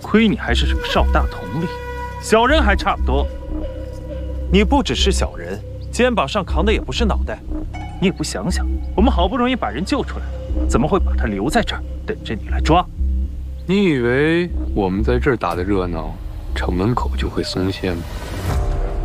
亏你还是什么少大统领，小人还差不多。你不只是小人，肩膀上扛的也不是脑袋。你也不想想，我们好不容易把人救出来了，怎么会把他留在这儿等着你来抓？ 你以为我们在这儿打的热闹，城门口就会松懈吗？